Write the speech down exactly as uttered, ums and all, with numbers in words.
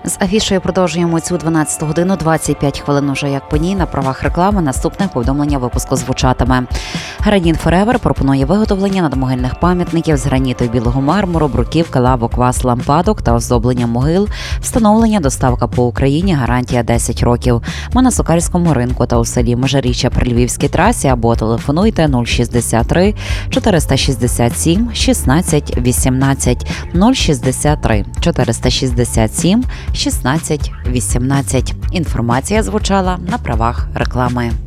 З афішою продовжуємо цю дванадцяту годину, двадцять п'ять хвилин уже як по ній. На правах реклами наступне повідомлення випуску звучатиме. Граніт Форевер пропонує виготовлення надмогильних пам'ятників з граніту і білого мармуру, бруківки, лавок, ваз, лампадок та оздоблення могил, встановлення, доставка по Україні, гарантія десять років. Ми на Сокальському ринку та у селі Межиріччя при Львівській трасі або телефонуйте нуль шістдесят три чотириста шістдесят сім шістнадцять вісімнадцять нуль шістдесят три чотириста шістдесят сім шістнадцять вісімнадцять. Інформація звучала на правах реклами.